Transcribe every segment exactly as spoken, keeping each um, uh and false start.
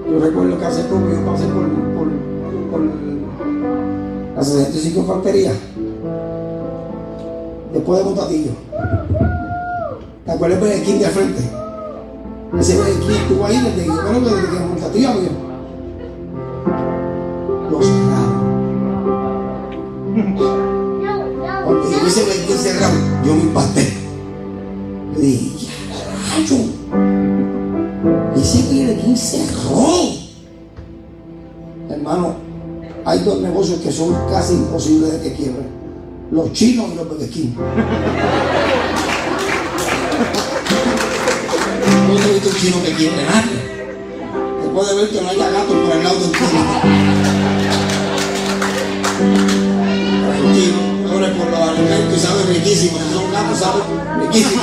Yo recuerdo que hace poco yo pasé por, por, por la sesenta y cinco Infantería, después de Botatillo. ¿Te acuerdas del esquí de al frente? Ese esquí estuvo ahí desde, bueno, desde que Botatillo abrió. Lo cerraron. Cuando yo hice el esquí cerrado, yo me impacté. Yo dije, ya, rayo. Ese que el esquí cerró. Hermano, hay dos negocios que son casi imposibles de que quiebren: los chinos y los Burger King. No he visto un chino que quiebre nadie. Después de ver que no haya gatos por el lado del chino. Tranquilo, ahora por los alimentos, saben riquísimos. Si son gatos, saben riquísimos.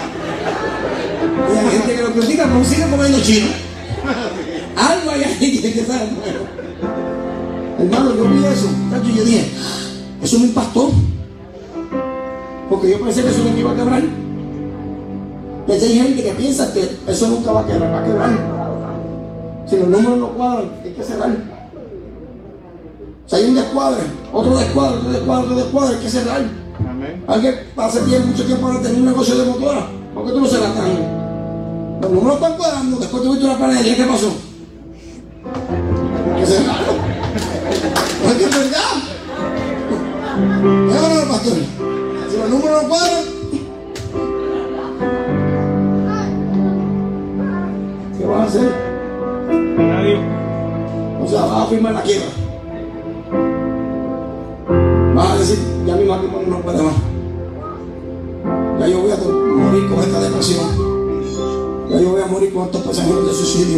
Y hay gente que lo critica, pero sigue comiendo chino. Algo hay ahí que sabe bueno. Hermano, yo vi eso, y yo dije, eso me impactó. Porque yo pensé que eso nunca iba a quebrar. Pensé, hay gente que piensa que eso nunca va a quebrar, va a quebrar. Si los números no cuadran, hay que cerrar. Si hay un descuadre, otro descuadre, otro descuadre, otro descuadre, hay que cerrar. Amén. Alguien hace tiempo, mucho tiempo para tener un negocio de motora. ¿Por qué tú no cerras también? Los números están cuadrando, después tuviste una panadería, ¿qué pasó? Que cerraron. No es que es verdad. ¿Es o no, pastor? Si los números no cuadran, ¿qué vas a hacer? Nadie. O sea, vas a firmar la quiebra. Vas a decir, ya mi matrimonio no puede más. Ya yo voy a morir con esta depresión. Ya yo voy a morir con estos pensamientos de suicidio.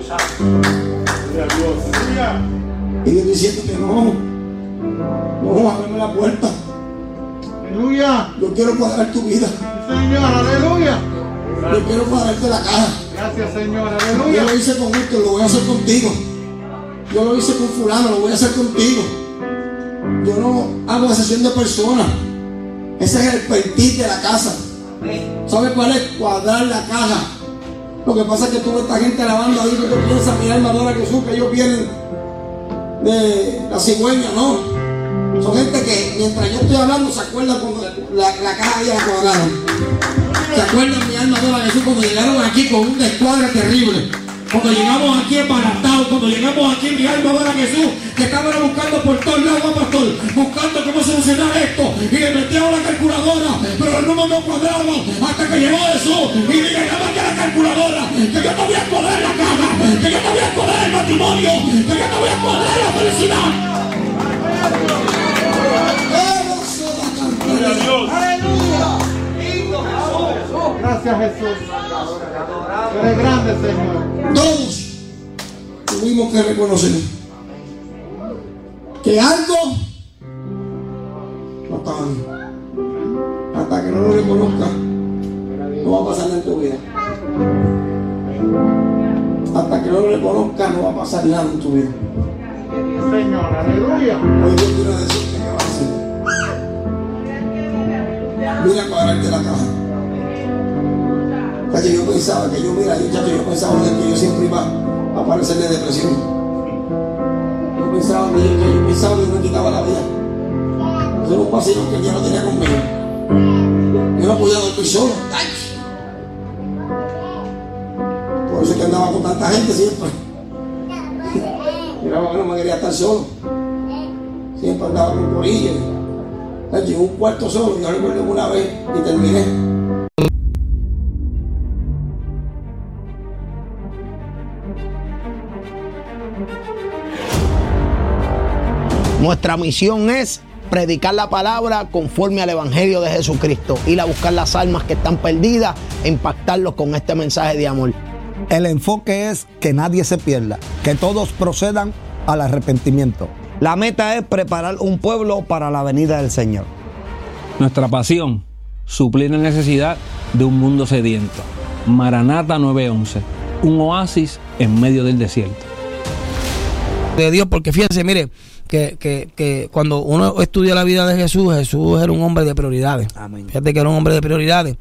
Y Dios diciendo que no, no, ábreme la puerta. Aleluya. Yo quiero cuadrar tu vida. Señor, aleluya. Yo quiero cuadrarte la caja. Gracias, Señor, Yo aleluya. lo hice con esto, lo voy a hacer contigo. Yo lo hice con fulano, lo voy a hacer contigo. Yo no hago excepción de personas. Ese es el expertise de la casa. ¿Sabes cuál es? Cuadrar la caja. Lo que pasa es que tú ves esta gente alabando ahí, que tú piensas, mi alma adora a Jesús, que ellos vienen de la cigüeña, no. Son gente que mientras yo estoy hablando se acuerdan cuando la, la caja ya la cuadraron. ¿Se acuerdan, mi alma adora a Jesús, cuando llegaron aquí con un descuadre terrible? Cuando llegamos aquí embaratados, cuando llegamos aquí, mi alma adora a Jesús, que estaban buscando por todos lados, pastor, buscando cómo solucionar esto, y le metíamos la calculadora, pero los números no cuadraban, hasta que llegó Jesús, y le llegaba aquí a la calculadora, que yo te voy a poner la caja, que yo te voy a poner el matrimonio, que yo te voy a poner la felicidad. Aleluya. Gracias, Jesús. Tú eres grande, Señor. Todos tuvimos que reconocer que algo no estaba bien. Hasta que no lo reconozcas, no va a pasar nada en tu vida. Hasta que no lo reconozcas, no va a pasar nada en tu vida. Señor, aleluya. Hoy yo quiero decir que va a hacer. Mira a cuadrarte la caja. Que yo pensaba que yo, mira, yo, chacho, yo pensaba que yo siempre iba a aparecer de depresión. Yo pensaba que yo, que yo pensaba que me quitaba la vida. Eso era un vacío que ya no tenía conmigo. Yo no podía dormir solo. ¡Ay! Por eso es que andaba con tanta gente siempre. Miraba que no me quería estar solo. Siempre andaba con corillas. Llegó un cuarto solo, yo recuerdo una vez y terminé. Nuestra misión es predicar la palabra conforme al Evangelio de Jesucristo, ir a buscar las almas que están perdidas e impactarlos con este mensaje de amor. El enfoque es que nadie se pierda, que todos procedan al arrepentimiento. La meta es preparar un pueblo para la venida del Señor. Nuestra pasión, suplir la necesidad de un mundo sediento. Maranata nueve once, un oasis en medio del desierto. De Dios, porque fíjense, mire, que, que, que cuando uno estudia la vida de Jesús, Jesús era un hombre de prioridades. Amén. Fíjate que era un hombre de prioridades.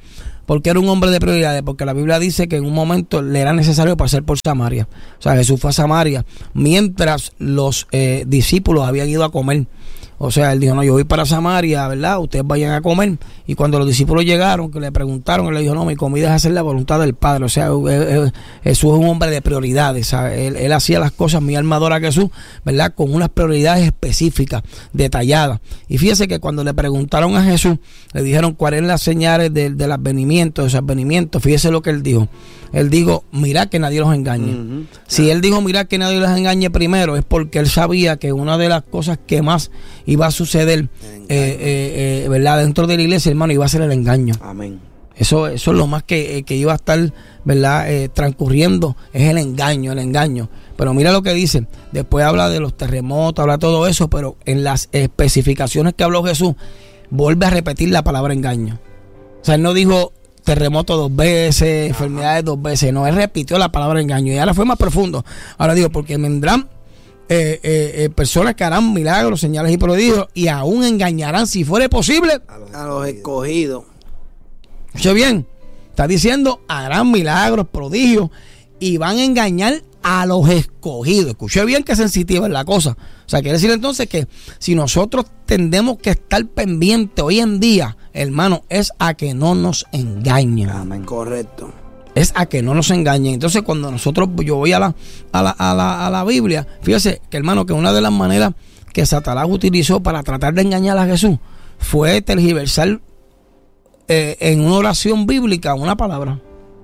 porque era un hombre de prioridades, porque la Biblia dice que en un momento le era necesario pasar por Samaria. O sea, Jesús fue a Samaria mientras los eh, discípulos habían ido a comer. O sea, él dijo, no, yo voy para Samaria, ¿verdad? Ustedes vayan a comer. Y cuando los discípulos llegaron, que le preguntaron, él le dijo, no, mi comida es hacer la voluntad del Padre. O sea, Jesús es un hombre de prioridades, ¿sabes? Él, él hacía las cosas, mi alma adora a Jesús, ¿verdad? Con unas prioridades específicas, detalladas. Y fíjese que cuando le preguntaron a Jesús, le dijeron cuáles eran las señales de, del advenimiento, de su advenimiento. Fíjese lo que él dijo. Él dijo, mirad que nadie los engañe. Uh-huh. Si él dijo, mirad que nadie los engañe primero, es porque él sabía que una de las cosas que más iba a suceder, eh, eh, eh, ¿verdad? Dentro de la iglesia, hermano, iba a ser el engaño. Amén. Eso, eso es lo más que, eh, que iba a estar, ¿verdad? Eh, transcurriendo, es el engaño, el engaño. Pero mira lo que dice, después habla de los terremotos, habla de todo eso, pero en las especificaciones que habló Jesús, vuelve a repetir la palabra engaño. O sea, él no dijo terremoto dos veces, enfermedades dos veces, no, él repitió la palabra engaño y ahora fue más profundo. Ahora digo, porque vendrán eh, eh, eh, personas que harán milagros, señales y prodigios y aún engañarán, si fuere posible, a los, a los escogidos. Escuche bien, está diciendo, harán milagros, prodigios y van a engañar a los escogidos. Escuche bien qué sensitiva es la cosa. O sea, quiere decir entonces que si nosotros tendemos que estar pendientes hoy en día, hermano, es a que no nos engañen. Amén. Correcto. Es a que no nos engañen. Entonces, cuando nosotros, yo voy a la, a la, a la, a la Biblia, fíjese que, hermano, que una de las maneras que Satanás utilizó para tratar de engañar a Jesús fue tergiversar eh, en una oración bíblica una palabra.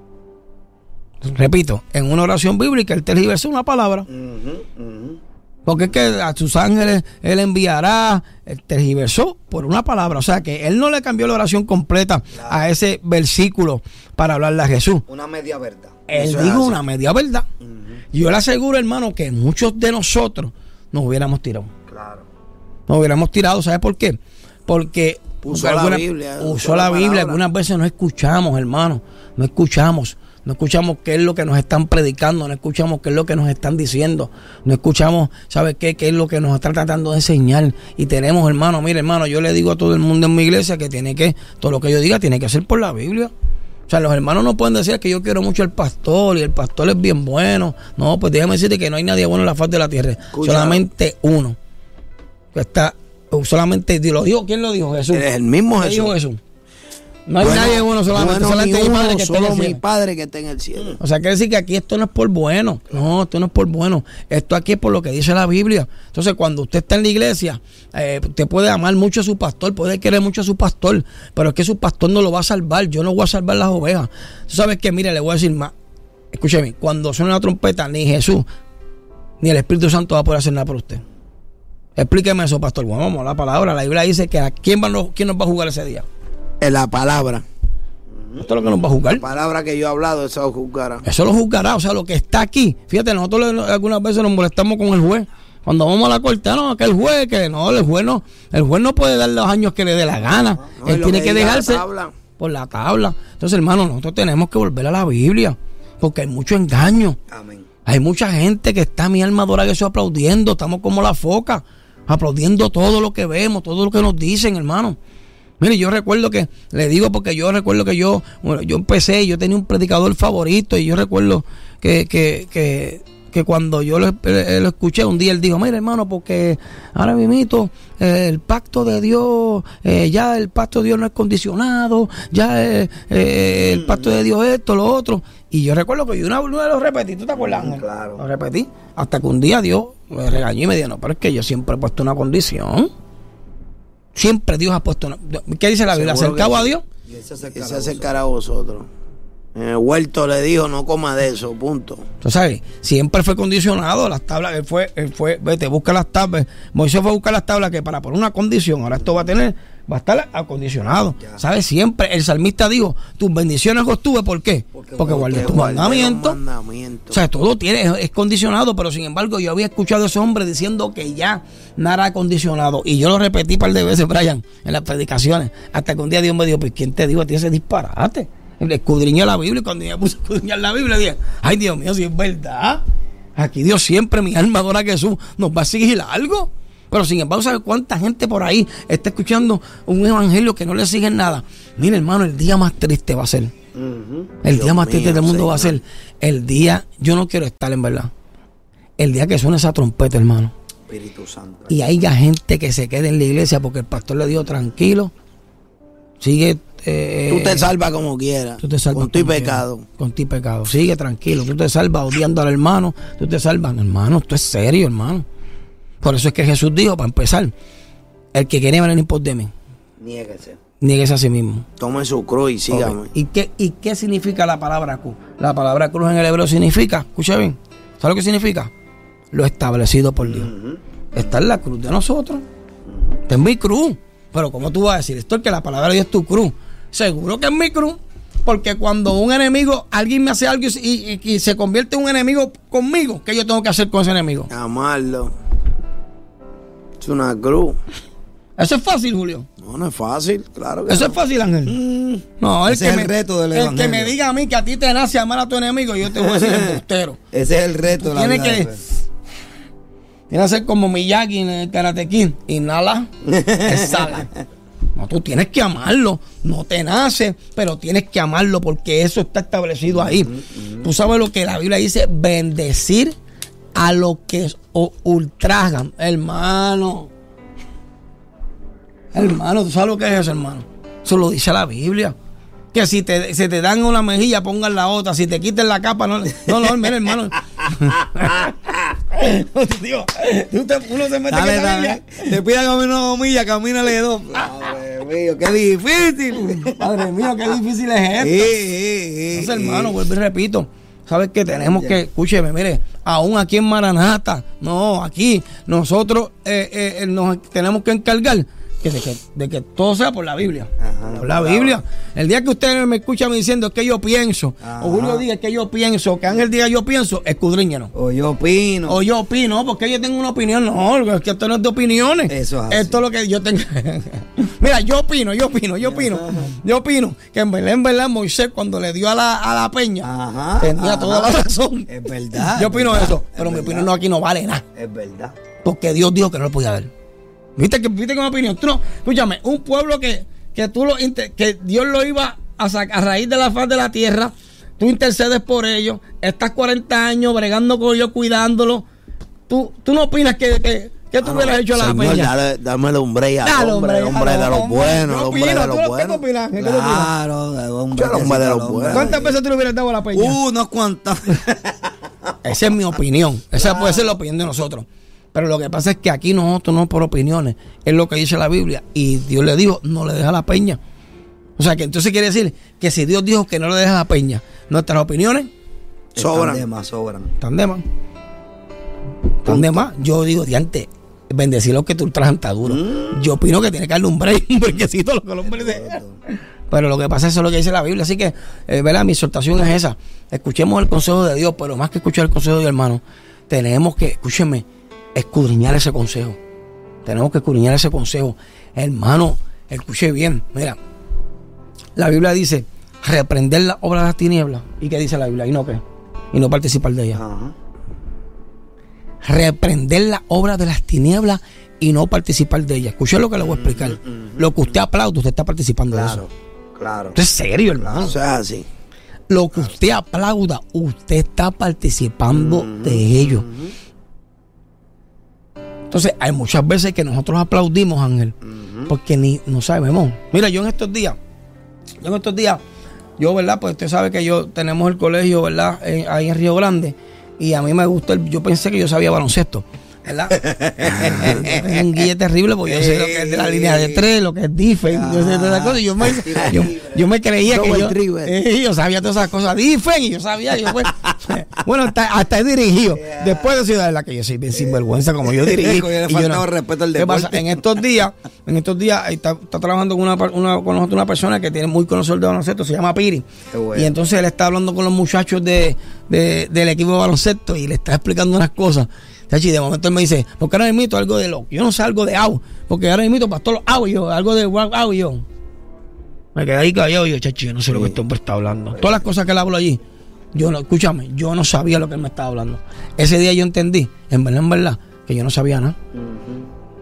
Repito, en una oración bíblica él tergiversó una palabra. Uh-huh, uh-huh. Porque es que a sus ángeles él enviará, él tergiversó por una palabra. O sea que él no le cambió la oración completa, claro, a ese versículo para hablarle a Jesús. Una media verdad. Él Eso dijo una media verdad. Uh-huh. Yo le aseguro, hermano, que muchos de nosotros nos hubiéramos tirado. Claro. Nos hubiéramos tirado, ¿sabes por qué? Porque usó alguna, la Biblia. Usó, usó la, la Biblia. Algunas veces no escuchamos, hermano. No escuchamos. No escuchamos qué es lo que nos están predicando, no escuchamos qué es lo que nos están diciendo, no escuchamos, ¿sabes qué? Qué es lo que nos está tratando de enseñar. Y tenemos, hermano, mire, hermano, yo le digo a todo el mundo en mi iglesia que tiene que, todo lo que yo diga tiene que ser por la Biblia. O sea, los hermanos no pueden decir que yo quiero mucho al pastor y el pastor es bien bueno. No, pues déjame decirte que no hay nadie bueno en la faz de la tierra. Escucha. Solamente uno. Que está, solamente, ¿lo dijo? ¿Quién lo dijo? Jesús. Es el mismo Jesús. Dijo Jesús. No hay bueno, nadie bueno, solamente, bueno, solamente uno, mi padre que solo está en el mi cielo. padre que está en el cielo. O sea, quiere decir que aquí esto no es por bueno. No, esto no es por bueno. Esto aquí es por lo que dice la Biblia. Entonces, cuando usted está en la iglesia, eh, usted puede amar mucho a su pastor, puede querer mucho a su pastor, pero es que su pastor no lo va a salvar. Yo no voy a salvar las ovejas. ¿Tú sabes qué? Mire, le voy a decir más. Escúcheme, cuando suena la trompeta, ni Jesús ni el Espíritu Santo va a poder hacer nada por usted. Explíqueme eso, pastor. Bueno, vamos a la palabra. La Biblia dice que a quién, va, quién nos va a jugar ese día. En la palabra. Esto es lo que nos va a juzgar. La palabra que yo he hablado, eso lo juzgará. Eso lo juzgará, o sea, lo que está aquí. Fíjate, nosotros algunas veces nos molestamos con el juez. Cuando vamos a la corte, no, que el juez, que no, el juez no, el juez no puede dar los años que le dé la gana. No, no, Él tiene que, que dejarse la por la tabla. Entonces, hermano, nosotros tenemos que volver a la Biblia, porque hay mucho engaño. Amén. Hay mucha gente que está, mi alma adora, que eso aplaudiendo. Estamos como la foca, aplaudiendo todo lo que vemos, todo lo que nos dicen, hermano. Mire, yo recuerdo que, le digo porque yo recuerdo que yo, bueno, yo empecé, yo tenía un predicador favorito y yo recuerdo que, que, que, que cuando yo lo, lo escuché un día, él dijo, mira hermano, porque ahora mismito eh, el pacto de Dios, eh, ya el pacto de Dios no es condicionado, ya eh, eh, el pacto de Dios esto, lo otro. Y yo recuerdo que yo una vez lo repetí, ¿tú te acuerdas, Ángel? Claro. Lo repetí, hasta que un día Dios me regañó y me dijo, no, pero es que yo siempre he puesto una condición. Siempre Dios ha puesto una... ¿Qué dice la Biblia? ¿Acercado a Dios? Y se acercará a vosotros. En el huerto le dijo, no coma de eso, punto. Tú sabes, siempre fue condicionado. Las tablas, él fue, él fue, vete, busca las tablas. Moisés fue a buscar las tablas que para poner una condición, ahora esto va a tener, va a estar acondicionado. Ya. ¿Sabes? Siempre el salmista dijo, tus bendiciones los tuve, ¿por qué? Porque, porque guardé tus mandamientos. O sea, todo tiene, es, es condicionado, pero sin embargo yo había escuchado a ese hombre diciendo que ya nada acondicionado. Y yo lo repetí un par de veces, Brian, en las predicaciones, hasta que un día Dios me dijo, pues ¿quién te dijo a ti ese disparate? Le escudriñé la Biblia y cuando yo me puse a escudriñar la Biblia dije, ay Dios mío, si es verdad, aquí Dios siempre, mi alma adora a Jesús, nos va a exigir algo. Pero sin embargo, ¿sabe cuánta gente por ahí está escuchando un evangelio que no le siguen nada? Mira, hermano, el día más triste va a ser. Uh-huh. El Dios día más triste mío, del mundo señor. Va a ser el día, yo no quiero estar en verdad, el día que suene esa trompeta, hermano. Espíritu Santo. Y haya gente que se quede en la iglesia porque el pastor le dijo tranquilo, sigue. Eh, tú te salvas como quieras. Tú te salvas con tu pecado. Con tu pecado. Sigue tranquilo. Tú te salvas odiando al hermano. Tú te salvas, hermano. Esto es serio, hermano. Por eso es que Jesús dijo, para empezar, el que quiere venir en pos de mí, niéguese. Niéguese a sí mismo. Tome su cruz y sígame. Okay. ¿Y qué, ¿Y qué significa la palabra cruz? La palabra cruz en el hebreo significa, escucha bien, ¿sabes lo que significa? Lo establecido por Dios. Uh-huh. Está en la cruz de nosotros. Uh-huh. Esta es mi cruz. Pero ¿cómo tú vas a decir esto? Es que la palabra de Dios es tu cruz. Seguro que es mi cruz. Porque cuando un enemigo, alguien me hace algo y, y, y se convierte en un enemigo conmigo, ¿qué yo tengo que hacer con ese enemigo? Amarlo. Es una cruz. Eso es fácil, Julio. No, no es fácil, claro que Eso no. es fácil, Ángel. Mm. No, el Ese que es me, el reto del el evangelio. que me diga a mí que a ti te nace amar a tu enemigo, yo te voy a decir embustero. Ese es el reto de la Tienes vida. que Tienes que ser como Miyagi en el Karate Kid. Inhala, exhala. No, tú tienes que amarlo. No te nace, pero tienes que amarlo porque eso está establecido ahí. Uh-huh. Tú sabes lo que la Biblia dice: bendecir a los que ultrajan. Hermano. Hermano, ¿tú sabes lo que es eso, hermano? Eso lo dice la Biblia. Que si te, se te dan una mejilla, pongan la otra. Si te quiten la capa, no, no, no, mira, hermano. Dios, uno se mete dale, en esa Biblia. Te pida caminar una gomilla, camínale dos. Padre mío, qué difícil. Padre mío, qué difícil es esto. Sí, sí, sí, Entonces, hermano, vuelvo y repito. ¿Sabes qué? Tenemos que, escúcheme, mire, aún aquí en Maranata, no, aquí, nosotros eh, eh, nos tenemos que encargar Que de, que, de que todo sea por la Biblia. Ajá, por la claro. Biblia. El día que usted me escucha me diciendo que yo pienso, ajá, o Julio diga que yo pienso, que Ángel diga yo pienso, escudriñanos. O yo opino. O yo opino, porque yo tengo una opinión. No, es que esto no es de opiniones. Eso es así. Esto es lo que yo tengo. Mira, yo opino, yo opino, yo opino. Ajá. Yo opino que en verdad, en verdad, Moisés cuando le dio a la, a la peña, ajá, tenía ajá. toda la razón. Es verdad. Yo opino verdad, eso, pero mi verdad. opinión no, aquí no vale nada. Es verdad. Porque Dios dijo que no lo podía ver. ¿Viste que viste con opinión? Tú no, escúchame, un pueblo que, que tú lo que Dios lo iba a sacar a raíz de la faz de la tierra, tú intercedes por ellos, estás cuarenta años bregando con ellos, cuidándolo. Tú, tú no opinas que, que, que tú ah, hubieras hecho a la peña. Dale, dame el hombre al hombre, el hombre de los buenos, el hombre de los buenos. ¿Qué tú opinas? ¿Qué claro, el hombre de los buenos. ¿Cuántas veces tú le hubieras dado a la peña? Uh, no cuántas. Esa es mi opinión. Esa claro. puede ser la opinión de nosotros. Pero lo que pasa es que aquí nosotros no por opiniones, es lo que dice la Biblia. Y Dios le dijo, no le deja la peña. O sea que entonces quiere decir que si Dios dijo que no le deja la peña, nuestras opiniones sobran. Están de más, sobran. Están de más. Están de más. Yo digo, diante, bendecir los que tú ultrajan está duro. Mm. Yo opino que tiene que darle un break, un brequecito a los que el hombre dice. Pero lo que pasa es eso es lo que dice la Biblia. Así que, eh, ¿verdad? Mi exhortación es esa. Escuchemos el consejo de Dios, pero más que escuchar el consejo de Dios, hermano, tenemos que, escúchenme, escudriñar ese consejo. Tenemos que escudriñar ese consejo. Hermano, escuche bien. Mira, la Biblia dice reprender la obra de las tinieblas. ¿Y qué dice la Biblia? Y no qué. Y no participar de ella. Uh-huh. Reprender la obra de las tinieblas y no participar de ella. Escuche lo que le voy a explicar. Uh-huh, uh-huh. Lo que usted aplaude, usted está participando claro, de eso. Claro. Esto es serio, hermano. Claro. O sea, así. Lo que usted aplauda, usted está participando uh-huh, de ello. Uh-huh. Entonces, hay muchas veces que nosotros aplaudimos, Ángel, uh-huh. porque ni no sabemos. Mira, yo en estos días, yo en estos días, yo, ¿verdad? Pues usted sabe que yo tenemos el colegio, ¿verdad? Eh, ahí en Río Grande, y a mí me gusta, el, yo pensé que yo sabía baloncesto, ¿verdad? Es un guille terrible porque yo sé lo que es de la línea de tres, lo que es defense, yo sé todas esas cosas, y yo me, yo, yo me creía que yo, eh, yo sabía todas esas cosas, defense, y yo sabía, yo pues, bueno, hasta, hasta he dirigido, después de Ciudad de la que yo soy bien sinvergüenza como yo dirigí. y yo no, respeto al deporte. ¿Qué pasa? En estos días, en estos días está, está trabajando con, una, una, con nosotros una persona que tiene muy conocedor de baloncesto, se llama Piri, bueno. Y entonces él está hablando con los muchachos de, de, del equipo de baloncesto y le está explicando unas cosas. Y de momento él me dice, porque ahora imito algo de lo, yo no sé algo de au, porque ahora imito pastor au y yo, algo de au y yo. Me quedé ahí callado y yo, chachi, yo no sé sí. lo que este hombre está hablando. Todas las cosas que él habló allí, yo no, escúchame, yo no sabía lo que él me estaba hablando. Ese día yo entendí, en verdad, en verdad, que yo no sabía nada. Uh-huh.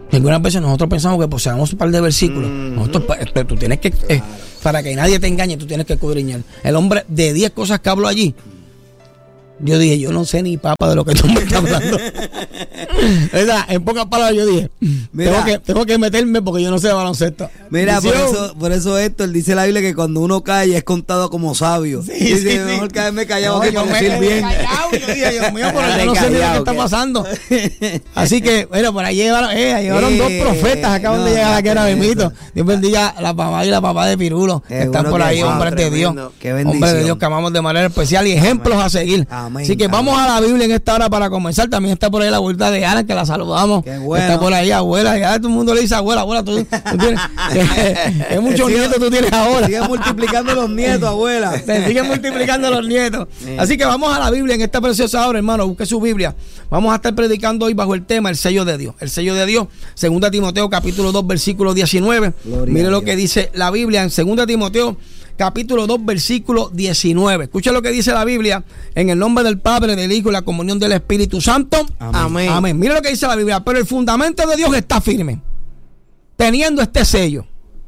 Algunas veces nosotros pensamos que poseamos un par de versículos. Mm-hmm. Nosotros, pero tú tienes que, eh, para que nadie te engañe, tú tienes que escudriñar. El hombre de diez cosas que habló allí, yo dije, yo no sé ni papa de lo que tú me estás hablando. ¿Verdad? En pocas palabras yo dije, tengo que, tengo que meterme porque yo no sé de baloncesto. Mira, por eso, por eso Héctor dice la Biblia que cuando uno calla es contado como sabio. Sí, dice, sí, mejor sí. Caerme callado no, que decir bien. Callado, yo dije, Dios mío, pero yo no sé ni lo que está pasando. Así que, bueno, por ahí llevaron, eh, llevaron eh, dos profetas, acaban no, de llegar aquí ahora mismito. Dios bendiga a la mamá y la papá de Pirulo, que están por ahí, hombres de Dios. Hombres de Dios que amamos de manera especial y ejemplos a seguir. Amén, así que amén. Vamos a la Biblia en esta hora para comenzar. También está por ahí la abuelita de Ana, que la saludamos. Qué bueno. Está por ahí, abuela. Ya todo el mundo le dice abuela, abuela. Tú, tú tienes, que muchos sigue, nietos tú tienes ahora. Sigue multiplicando los nietos, abuela. Sigue multiplicando los nietos. Sí. Así que vamos a la Biblia en esta preciosa hora, hermano. Busque su Biblia. Vamos a estar predicando hoy bajo el tema el sello de Dios. El sello de Dios, segunda Timoteo capítulo dos, versículo diecinueve. Gloria Mire lo que dice la Biblia en segunda Timoteo capítulo dos, versículo diecinueve. Escucha lo que dice la Biblia en el nombre del Padre, del Hijo y la comunión del Espíritu Santo. Amén. Amén. Mira lo que dice la Biblia. Pero el fundamento de Dios está firme, teniendo este sello.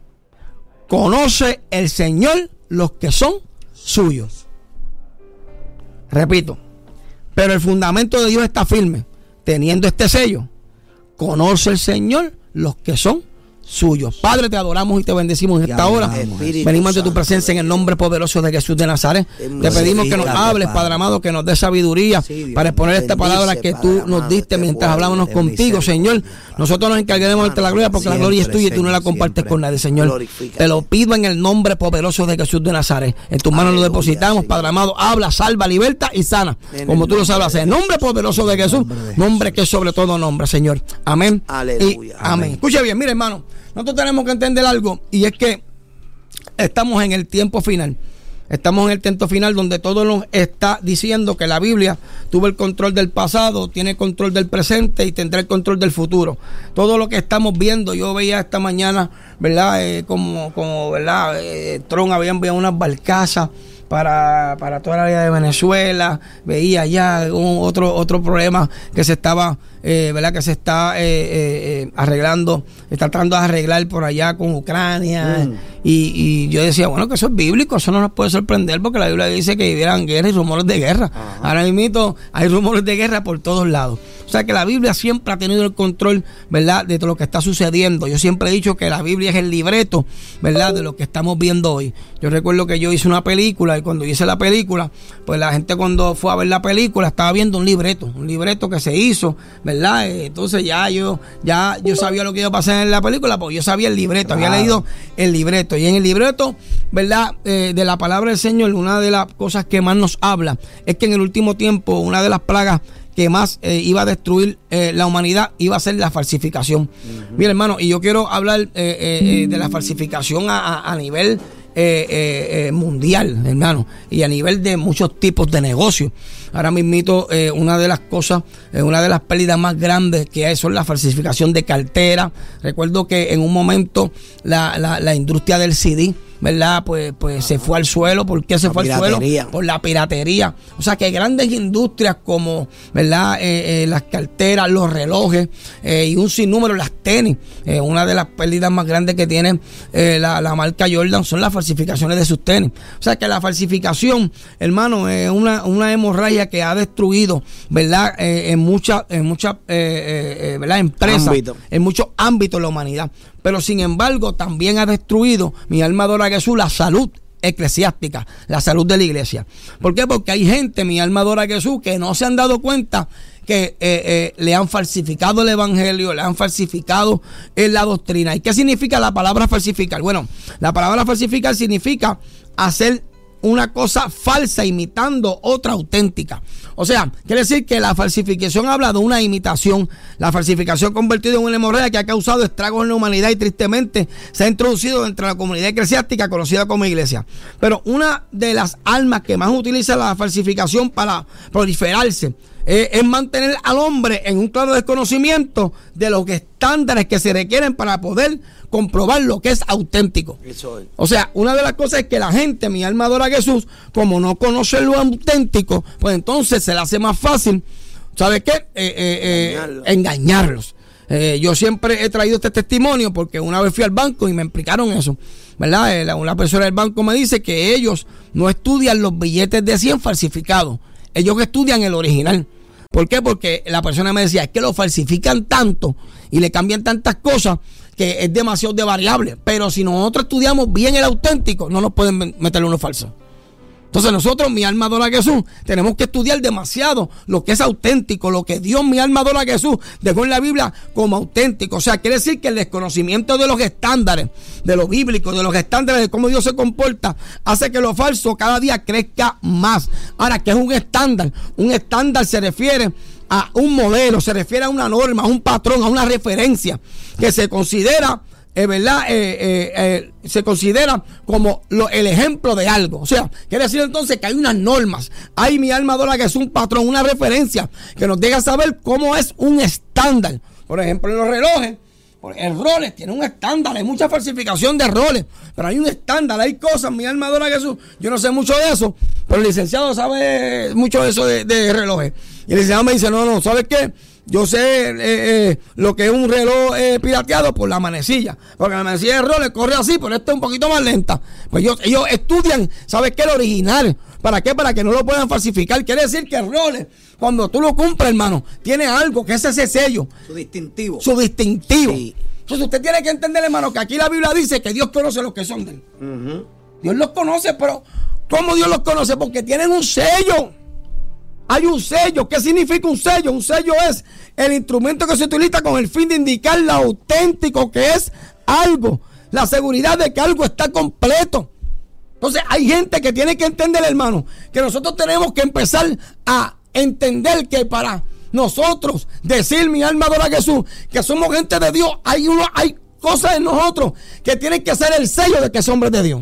Conoce el Señor los que son suyos. Repito. Pero el fundamento de Dios está firme, teniendo este sello. Conoce el Señor los que son suyos. Padre, te adoramos y te bendecimos en esta hora. Venimos ante tu presencia en el nombre poderoso de Jesús de Nazaret. Te pedimos que nos hables, Padre amado, que nos dé sabiduría para exponer esta palabra que tú nos diste mientras hablábamos contigo, Señor. Nosotros nos encargaremos de la gloria porque la gloria es tuya y tú no la compartes con nadie, Señor. Te lo pido en el nombre poderoso de Jesús de Nazaret. En tus manos lo depositamos, Padre amado. Habla, salva, liberta y sana, como tú lo sabes hacer. En nombre poderoso de Jesús, nombre que es sobre todo nombre, Señor. Amén. Y amén. Escucha bien, mire, hermano. Nosotros tenemos que entender algo, y es que estamos en el tiempo final. Estamos en el tiempo final donde todo nos está diciendo que la Biblia tuvo el control del pasado, tiene el control del presente y tendrá el control del futuro. Todo lo que estamos viendo, yo veía esta mañana, ¿verdad? Eh, como, como, ¿verdad? Eh, Trump había enviado unas barcazas para, para toda la área de Venezuela. Veía ya un, otro, otro problema que se estaba... Eh, ¿verdad? Que se está eh, eh, eh, arreglando, está tratando de arreglar por allá con Ucrania. Mm. Y, y yo decía, bueno, que eso es bíblico, eso no nos puede sorprender porque la Biblia dice que hubieran guerra y rumores de guerra. Ajá. Ahora mismo hay rumores de guerra por todos lados. O sea que la Biblia siempre ha tenido el control, ¿verdad?, de todo lo que está sucediendo. Yo siempre he dicho que la Biblia es el libreto, ¿verdad?, de lo que estamos viendo hoy. Yo recuerdo que yo hice una película y cuando hice la película, pues la gente cuando fue a ver la película estaba viendo un libreto, un libreto que se hizo, ¿verdad? Entonces ya yo ya yo sabía lo que iba a pasar en la película, porque yo sabía el libreto, había leído el libreto. Y en el libreto, ¿verdad?, eh, de la palabra del Señor, una de las cosas que más nos habla es que en el último tiempo una de las plagas que más eh, iba a destruir eh, la humanidad iba a ser la falsificación. Uh-huh. Mira, hermano, y yo quiero hablar eh, eh, de la falsificación a, a, a nivel eh, eh, eh, mundial, hermano, y a nivel de muchos tipos de negocios. Ahora mismito, eh, una de las cosas, eh, una de las pérdidas más grandes que hay son la falsificación de cartera. Recuerdo que en un momento la, la, la industria del C D, ¿verdad? Pues, pues se fue al suelo. ¿Por qué se la fue piratería. al suelo? Por la piratería. O sea que grandes industrias como, ¿verdad? Eh, eh, las carteras, los relojes eh, y un sinnúmero, las tenis. Eh, una de las pérdidas más grandes que tiene eh, la, la marca Jordan son las falsificaciones de sus tenis. O sea que la falsificación, hermano, es una, una hemorragia que ha destruido, ¿verdad? Eh, en muchas en muchas eh, eh, ¿verdad? empresas, Ámbito. en muchos ámbitos de la humanidad. Pero sin embargo también ha destruido, mi alma adora a Jesús, la salud eclesiástica, la salud de la iglesia. ¿Por qué? Porque hay gente, mi alma adora a Jesús, que no se han dado cuenta que eh, eh, le han falsificado el evangelio, le han falsificado en la doctrina. ¿Y qué significa la palabra falsificar? Bueno, la palabra falsificar significa hacer una cosa falsa imitando otra auténtica. O sea, quiere decir que la falsificación habla de una imitación. La falsificación convertida en una hemorragia que ha causado estragos en la humanidad y tristemente se ha introducido dentro de la comunidad eclesiástica conocida como iglesia. Pero una de las armas que más utiliza la falsificación para proliferarse eh, es mantener al hombre en un claro desconocimiento de los estándares que se requieren para poder comprobar lo que es auténtico. O sea, una de las cosas es que la gente, mi alma adora a Jesús, como no conoce lo auténtico, pues entonces se le hace más fácil, ¿sabes qué? Eh, eh, eh, engañarlos. Eh, yo siempre he traído este testimonio porque una vez fui al banco y me explicaron eso, ¿verdad? Eh, la, una persona del banco me dice que ellos no estudian los billetes de cien falsificados, ellos estudian el original. ¿Por qué? Porque la persona me decía, es que lo falsifican tanto y le cambian tantas cosas que es demasiado de variable. Pero si nosotros estudiamos bien el auténtico, no nos pueden meterle uno falso. Entonces nosotros, mi alma adora a Jesús, tenemos que estudiar demasiado lo que es auténtico, lo que Dios, mi alma adora a Jesús, dejó en la Biblia como auténtico. O sea, quiere decir que el desconocimiento de los estándares, de lo bíblico, de los estándares de cómo Dios se comporta, hace que lo falso cada día crezca más. Ahora, ¿qué es un estándar? Un estándar se refiere a un modelo, se refiere a una norma, a un patrón, a una referencia que se considera... Es verdad, eh, eh, eh, se considera como lo, el ejemplo de algo. O sea, quiere decir entonces que hay unas normas. Hay, mi alma adora, que es un patrón, una referencia que nos deja saber cómo es un estándar. Por ejemplo, en los relojes, el roles tiene un estándar. Hay mucha falsificación de roles, pero hay un estándar, hay cosas, mi alma adora a Jesús. Yo no sé mucho de eso, pero el licenciado sabe mucho de eso de, de relojes. Y el licenciado me dice, no, no, ¿sabes qué? Yo sé eh, eh, lo que es un reloj eh, pirateado por la manecilla. Porque la manecilla de Rolex corre así, pero esta es un poquito más lenta. Pues ellos, ellos estudian, ¿sabes qué? El original. ¿Para qué? Para que no lo puedan falsificar. Quiere decir que el Rolex, cuando tú lo compras, hermano, tiene algo que es ese sello. Su distintivo. Su distintivo. Sí. Entonces usted tiene que entender, hermano, que aquí la Biblia dice que Dios conoce los que son de él. Uh-huh. Dios los conoce, pero ¿cómo Dios los conoce? Porque tienen un sello. Hay un sello. ¿Qué significa un sello? Un sello es el instrumento que se utiliza con el fin de indicar lo auténtico que es algo. La seguridad de que algo está completo. Entonces hay gente que tiene que entender, hermano, que nosotros tenemos que empezar a entender que para nosotros decir, mi alma adora a Jesús, que somos gente de Dios, hay, uno, hay cosas en nosotros que tienen que ser el sello de que somos hombres de Dios.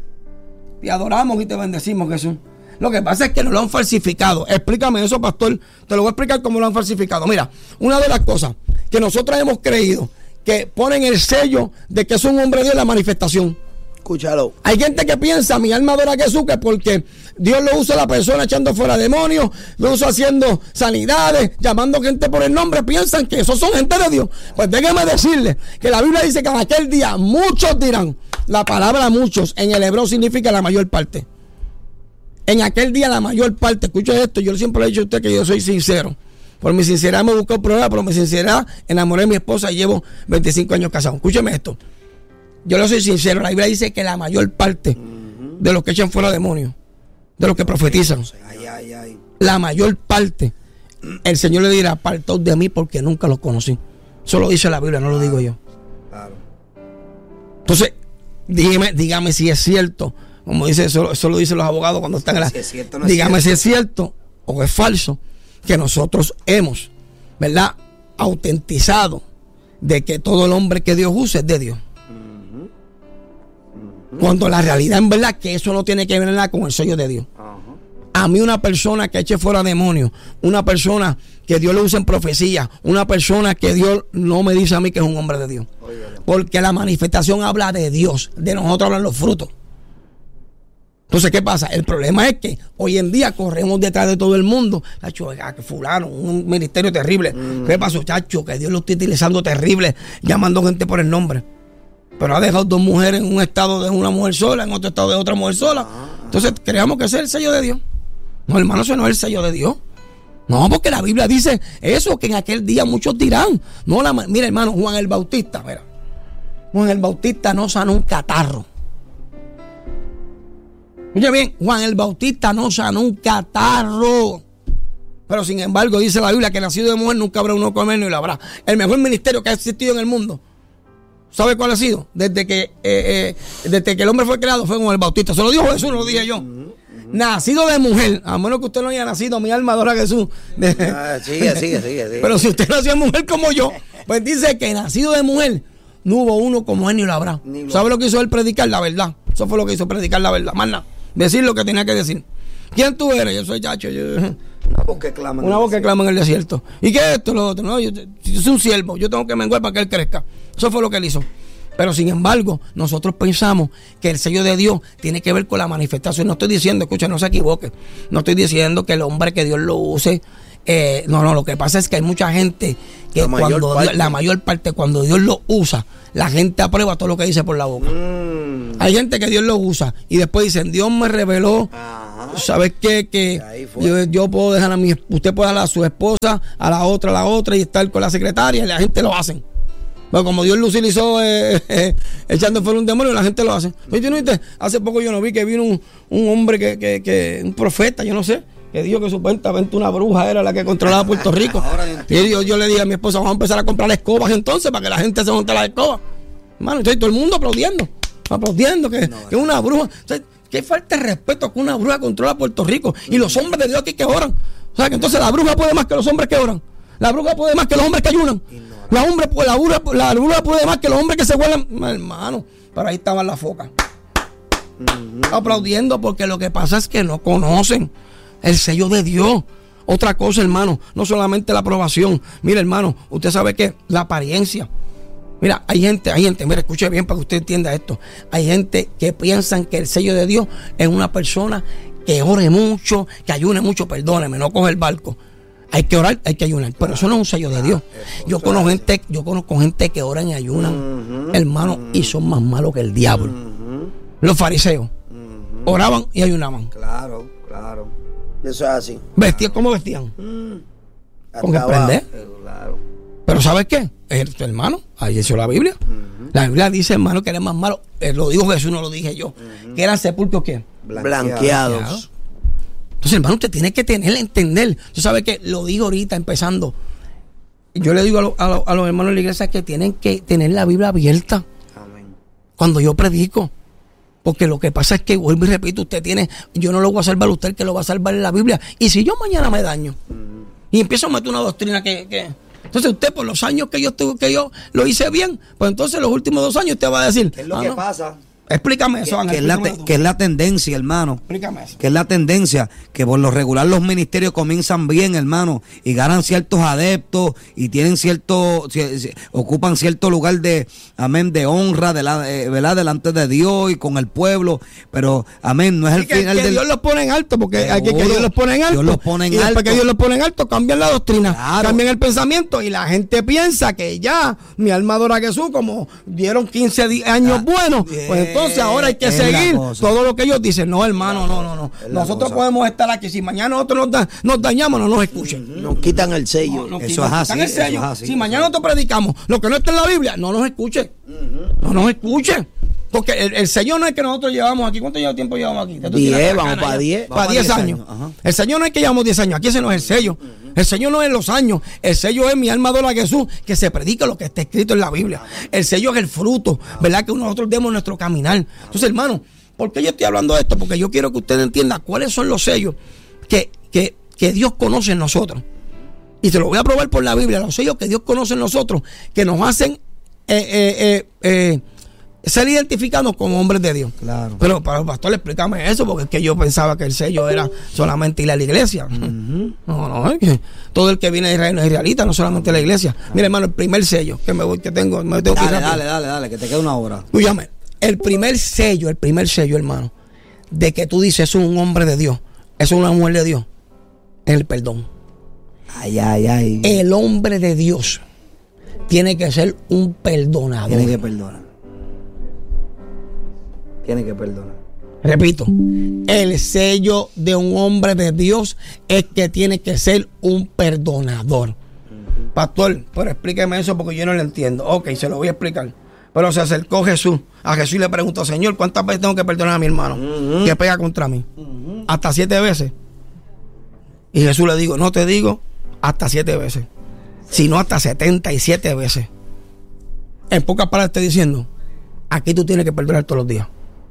Te adoramos y te bendecimos, Jesús. Lo que pasa es que no lo han falsificado. Explícame eso, pastor. Te lo voy a explicar cómo lo han falsificado. Mira, una de las cosas que nosotros hemos creído que ponen el sello de que es un hombre de Dios en la manifestación. Escúchalo. Hay gente que piensa, mi alma adora a Jesús, que porque Dios lo usa a la persona echando fuera demonios, lo usa haciendo sanidades, llamando gente por el nombre, piensan que esos son gente de Dios. Pues déjame decirles que la Biblia dice que en aquel día muchos dirán, la palabra muchos en el hebreo significa la mayor parte. En aquel día la mayor parte, escucha esto, yo siempre le he dicho a usted que yo soy sincero. Por mi sinceridad me busco problemas, por mi sinceridad enamoré a mi esposa y llevo veinticinco años casado. Escúcheme esto. Yo le soy sincero, la Biblia dice que la mayor parte uh-huh. de los que echan fuera demonios, de los que profetizan, ay, ay, ay. la mayor parte, el Señor le dirá, apartaos de mí porque nunca los conocí. Eso lo dice la Biblia, no lo digo yo. Claro. Entonces, dígame, dígame si es cierto. Como dice, eso, eso lo dicen los abogados cuando están en la... Si es cierto, no dígame es si es cierto o es falso que nosotros hemos, ¿verdad?, autentizado de que todo el hombre que Dios usa es de Dios. Uh-huh. Uh-huh. Cuando la realidad en verdad que eso no tiene que ver nada con el sello de Dios. Uh-huh. A mí una persona que eche fuera demonios, una persona que Dios le usa en profecía, una persona que Dios no me dice a mí que es un hombre de Dios. Oye, porque la manifestación habla de Dios, de nosotros hablan los frutos. Entonces, ¿qué pasa? El problema es que hoy en día corremos detrás de todo el mundo. Chacho, fulano, un ministerio terrible. Mm. ¿Qué pasó, chacho? Que Dios lo está utilizando terrible, llamando gente por el nombre. Pero ha dejado dos mujeres en un estado de una mujer sola, en otro estado de otra mujer sola. Ah. Entonces, creamos que ese es el sello de Dios. No, hermano, ese no es el sello de Dios. No, porque la Biblia dice eso, que en aquel día muchos dirán. No, la, mira, hermano, Juan el Bautista, mira. Juan el Bautista no sanó un catarro. Oye bien, Juan el Bautista no sanó un catarro. Pero sin embargo dice la Biblia que nacido de mujer nunca habrá uno comer ni lo habrá. El mejor ministerio que ha existido en el mundo, ¿sabe cuál ha sido? Desde que eh, eh, desde que el hombre fue creado fue Juan el Bautista. Se lo dijo Jesús, no lo dije yo. Uh-huh, uh-huh. Nacido de mujer, a menos que usted no haya nacido, mi alma adora a Jesús. Ah, sigue, sigue, sigue, sigue. Pero si usted nació de mujer como yo, pues dice que nacido de mujer no hubo uno como él ni lo habrá. Ni lo... ¿Sabe lo que hizo él? Predicar la verdad. Eso fue lo que hizo, predicar la verdad. Más nada. Decir lo que tenía que decir. ¿Quién tú eres? Yo soy chacho. Yo... Una voz que clama. Una voz que clama en el desierto. ¿Y qué es esto? Lo otro. No, yo, yo soy un siervo. Yo tengo que menguar para que él crezca. Eso fue lo que él hizo. Pero sin embargo, nosotros pensamos que el sello de Dios tiene que ver con la manifestación. No estoy diciendo, escucha, no se equivoque. No estoy diciendo que el hombre que Dios lo use Eh, no, no, lo que pasa es que hay mucha gente que La mayor cuando parte. Dios, la mayor parte, cuando Dios lo usa, la gente aprueba todo lo que dice por la boca. Mm. Hay gente que Dios lo usa y después dicen, Dios me reveló, Ajá. ¿sabes qué? Que Ahí fue. yo, yo puedo dejar a mi, usted puede dejar a su esposa, a la otra, a la otra y estar con la secretaria, y la gente lo hacen. Pero como Dios lo utilizó eh, eh, echando fuera un demonio, la gente lo hace. Oye, ¿no viste? Hace poco yo no vi que vino un, un hombre que, que, que, un profeta, yo no sé, que dijo que supuestamente una bruja era la que controlaba Puerto Rico. Y yo, yo le dije a mi esposa, vamos a empezar a comprar escobas entonces para que la gente se monte las escobas. Hermano, entonces todo el mundo aplaudiendo, aplaudiendo que es no, no. una bruja. O sea, qué falta de respeto que una bruja controla Puerto Rico. Y los hombres de Dios aquí que oran. O sea, que entonces la bruja puede más que los hombres que oran. La bruja puede más que los hombres que ayunan. La, hombre, la, bruja, la bruja puede más que los hombres que se huelen. Hermano, pero ahí estaban las focas. Uh-huh. Aplaudiendo porque lo que pasa es que no conocen el sello de Dios. Otra cosa, hermano, no solamente la aprobación. Mira, hermano, usted sabe que la apariencia. Mira, hay gente, hay gente, mira, escuche bien para que usted entienda esto. Hay gente que piensan que el sello de Dios es una persona que ore mucho, que ayune mucho, perdóneme, no coge el barco. Hay que orar, hay que ayunar, pero eso no es un sello de Dios. Yo conozco gente, yo conozco gente que oran y ayunan, uh-huh, hermano, uh-huh, y son más malos que el diablo. Uh-huh. Los fariseos uh-huh. oraban y ayunaban. Claro, claro. Eso es así. Vestían, ¿cómo vestían? Uh-huh. Con esplendor. Claro. Pero ¿sabes qué? El, hermano, ahí dice la Biblia. Uh-huh. La Biblia dice, hermano, que eran más malos. Eh, lo dijo Jesús, no lo dije yo. Uh-huh. Que eran sepulcros, ¿qué? Blanqueados. Blanqueados. Entonces, hermano, usted tiene que tener, entender. Usted sabe que lo digo ahorita empezando. Yo le digo a, lo, a, lo, a los hermanos de la iglesia que tienen que tener la Biblia abierta. Amén. Cuando yo predico. Porque lo que pasa es que, vuelvo y repito, usted tiene, yo no lo voy a salvar a usted, que lo va a salvar en la Biblia. Y si yo mañana me daño uh-huh. y empiezo a meter una doctrina que, que entonces usted por los años que yo que yo lo hice bien, pues entonces los últimos dos años usted va a decir, ¿qué es lo ah, que no. pasa? Explícame eso, que, Ángel. Que, es la te, que es la tendencia, hermano. Explícame eso. Que es la tendencia, que por lo regular los ministerios comienzan bien, hermano, y ganan ciertos adeptos y tienen cierto, ocupan cierto lugar de, amén, de honra, de la, eh, ¿verdad? Delante de Dios y con el pueblo, pero, amén, no es el que, final que del... Dios los pone en alto, porque hay que, que Dios los pone en alto. Dios los pone en y después alto. que Dios los pone en alto, cambian la doctrina, claro. cambian el pensamiento, y la gente piensa que ya, mi alma adora a Jesús, como dieron quince años ah, buenos, bien. Pues entonces ahora hay que seguir todo lo que ellos dicen. No, hermano, no, no, no. Nosotros podemos estar aquí. Si mañana nosotros nos, da, nos dañamos, no nos escuchen. Nos quitan el sello. No, eso, es así, el sello. eso es así. Si mañana nosotros predicamos lo que no está en la Biblia, no nos escuchen. No nos escuchen. Porque el, el sello no es que nosotros llevamos aquí. ¿Cuánto tiempo llevamos aquí? diez, vamos para diez. Para diez años. años. El sello no es que llevamos diez años. Aquí ese no es el sello. Uh-huh. El sello no es los años. El sello es mi alma adora a Jesús, que se predica lo que está escrito en la Biblia. El sello es el fruto, ¿verdad? Que nosotros demos nuestro caminar. Entonces, hermano, ¿por qué yo estoy hablando de esto? Porque yo quiero que usted entienda cuáles son los sellos que, que, que Dios conoce en nosotros. Y se lo voy a probar por la Biblia. Los sellos que Dios conoce en nosotros, que nos hacen eh, eh, eh, eh, ser identificados como hombres de Dios. Claro. Pero para el pastor, explícame eso, porque es que yo pensaba que el sello era solamente ir a la iglesia. Uh-huh. No, no, es que todo el que viene de Israel no es israelita, no solamente la iglesia. Uh-huh. Mira, hermano, el primer sello que me voy, que tengo, me tengo dale, que ir dale, dale, dale, que te queda una hora. Escúchame, el primer sello, el primer sello, hermano, de que tú dices, eso es un hombre de Dios, eso es una mujer de Dios, es el perdón. Ay, ay, ay. El hombre de Dios tiene que ser un perdonador. Tiene que perdonar. Tiene que perdonar. Repito, el sello de un hombre de Dios es que tiene que ser un perdonador. Uh-huh. Pastor, pero explíqueme eso porque yo no lo entiendo. Ok, se lo voy a explicar. Pero se acercó Jesús. A Jesús y le preguntó, Señor, ¿cuántas veces tengo que perdonar a mi hermano uh-huh. que pega contra mí? Uh-huh. Hasta siete veces. Y Jesús le dijo, no te digo hasta siete veces, sino hasta setenta y siete veces. En pocas palabras estoy diciendo, aquí tú tienes que perdonar todos los días.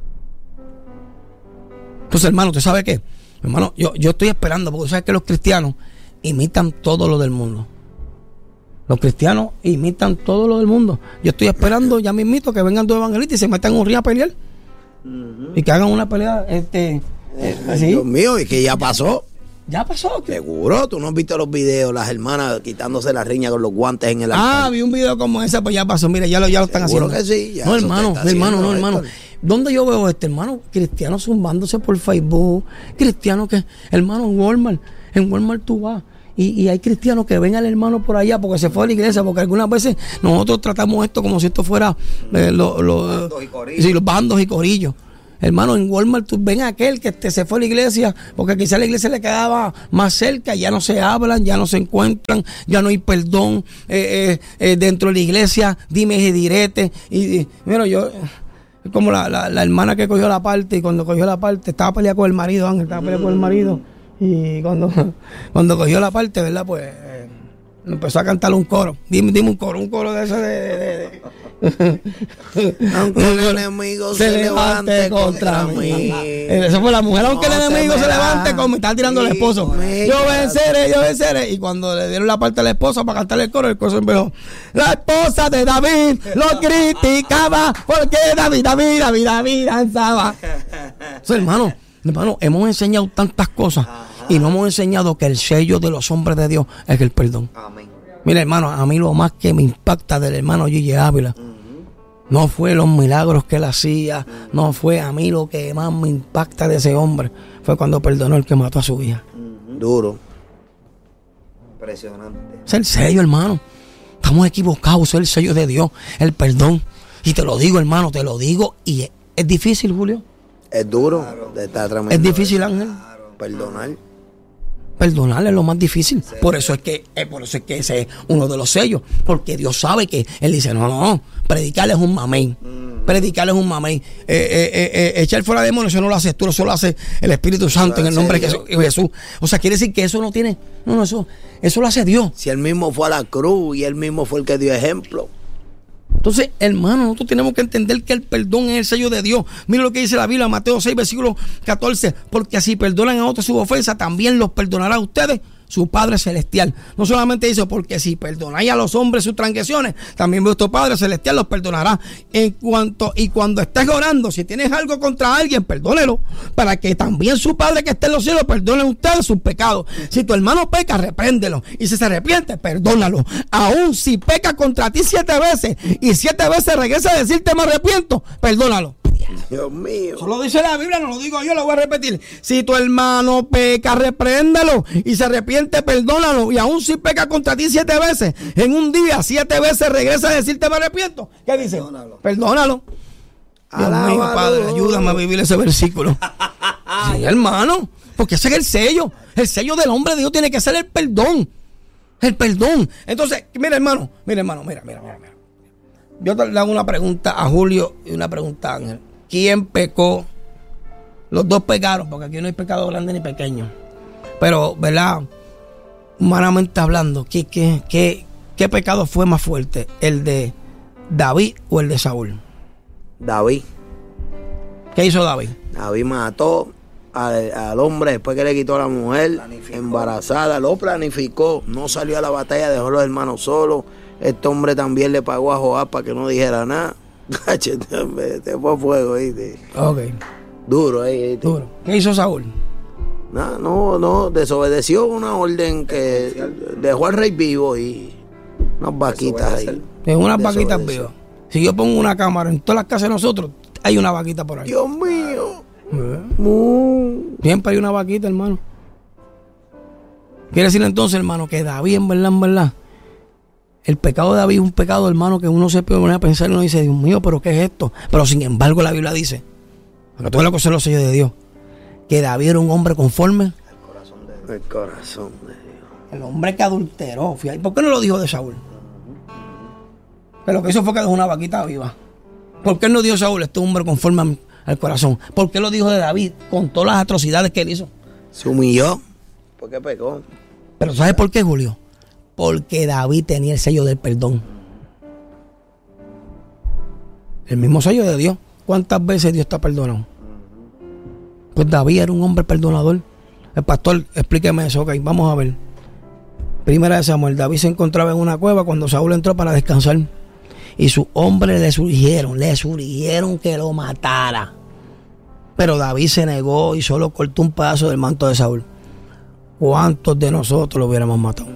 Entonces, hermano, ¿usted sabe qué? Hermano, yo, yo estoy esperando, porque sabes que los cristianos imitan todo lo del mundo. Los cristianos imitan todo lo del mundo. Yo estoy esperando, ya mismito, que vengan dos evangelistas y se metan en un río a pelear. Uh-huh. Y que hagan una pelea, este... Eh, ¿sí? Dios mío, y que ya pasó. ¿Ya pasó? Seguro, tú no has visto los videos, las hermanas quitándose la riña con los guantes en el altar. Ah, vi un video como ese, pues ya pasó. Mira, ya lo, ya lo están Seguro haciendo. Que sí, ya no, hermano, hermano, no, hermano. ¿Dónde yo veo este, hermano? Cristianos zumbándose por Facebook. Cristianos que, hermano, en Walmart. En Walmart tú vas Y, y hay cristianos que ven al hermano por allá porque se fue a la iglesia, porque algunas veces nosotros tratamos esto como si esto fuera eh, lo, lo, bandos y sí, los bandos y corillos. Hermano, en Walmart tú ven a aquel que te, se fue a la iglesia porque quizás la iglesia le quedaba más cerca, ya no se hablan, ya no se encuentran, ya no hay perdón eh, eh, eh, dentro de la iglesia, dime y direte. Y, y mira, yo, como la, la, la hermana que cogió la parte, y cuando cogió la parte estaba peleando con el marido, Ángel, estaba peleando con el marido. Y cuando, cuando cogió la parte, ¿verdad? Pues eh, empezó a cantar un coro. Dime, dime un coro, un coro de ese de... de, de, de. Aunque el enemigo se, se levante contra, contra mí. Eso fue la mujer, aunque no el enemigo se levante contra mí. Estaba tirando al esposo. Yo venceré, yo venceré. Y cuando le dieron la parte a la esposa para cantar el coro, el coro empezó. La esposa de David lo criticaba porque David, David, David, David danzaba. Eso, hermano. Hermano, hemos enseñado tantas cosas. Ajá. Y no hemos enseñado que el sello de los hombres de Dios es el perdón. Amén. Mira, hermano, a mí lo más que me impacta del hermano Gigi Ávila uh-huh. no fue los milagros que él hacía, uh-huh. no fue a mí lo que más me impacta de ese hombre, fue cuando perdonó el que mató a su hija. Uh-huh. Duro. Impresionante. Es el sello, hermano. Estamos equivocados, es el sello de Dios, el perdón. Y te lo digo, hermano, te lo digo. Y es, es difícil, Julio. Es duro, claro. Está tremendo. Es difícil, Ángel. Claro. Perdonar. Perdonar es lo más difícil. Sí. Por eso es que, eh, por eso es que ese es uno de los sellos. Porque Dios sabe que Él dice, no, no, no, predicar es un mamey. Mm. Predicar es un mamey. Eh, eh, eh, eh, echar fuera demonios, eso no lo haces tú, eso lo hace el Espíritu Santo en el nombre de Jesús. O sea, quiere decir que eso no tiene, no, no, eso, eso lo hace Dios. Si Él mismo fue a la cruz y Él mismo fue el que dio ejemplo. Entonces, hermano, nosotros tenemos que entender que el perdón es el sello de Dios. Mira lo que dice la Biblia, Mateo seis, versículo catorce. Porque así perdonan a otros sus ofensas, también los perdonará a ustedes su Padre Celestial. No solamente dice, porque si perdonáis a los hombres sus transgresiones, también vuestro Padre Celestial los perdonará. En cuanto, y cuando estés orando, si tienes algo contra alguien, perdónelo, para que también su Padre que esté en los cielos perdone a ustedes sus pecados. Si tu hermano peca, repréndelo. Y si se arrepiente, perdónalo. Aún si peca contra ti siete veces, y siete veces regresa a decirte me arrepiento, perdónalo. Dios mío. Eso lo dice la Biblia, no lo digo yo, lo voy a repetir. Si tu hermano peca, repréndelo. Y se arrepiente, perdónalo. Y aún si peca contra ti siete veces, en un día, siete veces regresa a decirte me arrepiento. ¿Qué dice? Perdónalo. Perdónalo. Dios mío, Padre, ayúdame a vivir ese versículo. Sí, hermano, porque ese es el sello. El sello del hombre de Dios tiene que ser el perdón. El perdón. Entonces, mira, hermano, mira, hermano, mira, mira, mira, mira. Yo le hago una pregunta a Julio y una pregunta a Ángel. ¿Quién pecó? Los dos pecaron, porque aquí no hay pecado grande ni pequeño. Pero, ¿verdad? Humanamente hablando, ¿qué, qué, qué, qué pecado fue más fuerte? ¿El de David o el de Saúl? David. ¿Qué hizo David? David mató al, al hombre después que le quitó a la mujer planificó. Embarazada, lo planificó, no salió a la batalla, dejó a los hermanos solos. Este hombre también le pagó a Joab para que no dijera nada. Te fue fuego, ¿viste? Ok. Duro ahí, ¿viste? Duro. ¿Qué hizo Saúl? No, no, no, desobedeció una orden que dejó al rey vivo y unas vaquitas ahí. En unas vaquitas vivas. Si yo pongo una cámara en todas las casas de nosotros, hay una vaquita por ahí. Dios mío. ¿Eh? Mm. Siempre hay una vaquita, hermano. Quiere decir entonces, hermano, que David, en verdad, en verdad, el pecado de David es un pecado, hermano, que uno se pone a pensar y uno dice, Dios mío, ¿pero qué es esto? Pero sin embargo la Biblia dice, porque todo lo que son los sellos de Dios, que David era un hombre conforme al corazón de Dios. El corazón de Dios. El hombre que adulteró. Fíjate, ¿por qué no lo dijo de Saúl? Que lo que hizo fue que dejó una vaquita viva. ¿Por qué no dijo Saúl, este hombre conforme al corazón? ¿Por qué lo dijo de David con todas las atrocidades que él hizo? Se humilló. ¿Por qué pecó? Pero ¿sabes por qué, Julio? Porque David tenía el sello del perdón. El mismo sello de Dios. ¿Cuántas veces Dios te ha perdonado? Pues David era un hombre perdonador. El pastor, explíqueme eso, ok, vamos a ver. Primera de Samuel, David se encontraba en una cueva cuando Saúl entró para descansar. Y sus hombres le surgieron, le surgieron que lo matara. Pero David se negó y solo cortó un pedazo del manto de Saúl. ¿Cuántos de nosotros lo hubiéramos matado?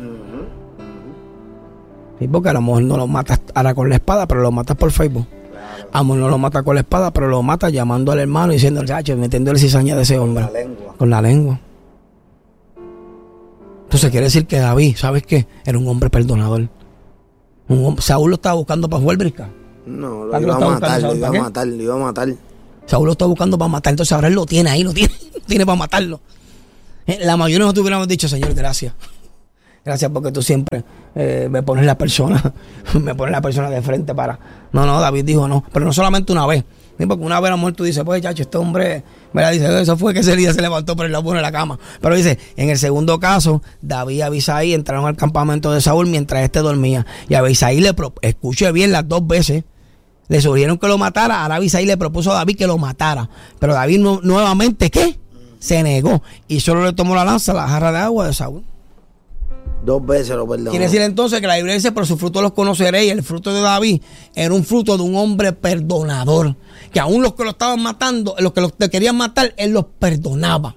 Sí, porque a lo mejor no lo matas ahora con la espada, pero lo matas por Facebook. Claro. A lo mejor no lo matas con la espada, pero lo matas llamando al hermano y diciendo, chacho, metiéndole cizaña de ese hombre. Con la lengua. Con la lengua. Entonces quiere decir que David, ¿sabes qué? Era un hombre perdonador. Un hombre, Saúl lo estaba buscando para jugar brisca. No, lo iba a matar, lo iba a matar, lo iba a matar. Saúl lo está buscando para matar, entonces ahora él lo tiene ahí, lo tiene, lo tiene para matarlo. La mayoría de nosotros hubiéramos dicho, Señor, gracias. Gracias porque tú siempre eh, me pones la persona, me pones la persona de frente para... No, no, David dijo no, pero no solamente una vez. Porque una vez a lo mejor tú dices, pues, chacho, este hombre, ¿verdad? Dice, eso fue que ese día se levantó por el lado de la cama. Pero dice, en el segundo caso, David y Abisai entraron al campamento de Saúl mientras este dormía. Y Abisai le propuso, escuche bien las dos veces, le sugirieron que lo matara. Ahora Abisai le propuso a David que lo matara. Pero David no, nuevamente, ¿qué? Se negó. Y solo le tomó la lanza, la jarra de agua de Saúl. Dos veces lo perdonó. Quiere decir entonces que la Biblia dice, por su fruto los conoceréis. El fruto de David era un fruto de un hombre perdonador. Que aún los que lo estaban matando, los que lo querían matar, él los perdonaba.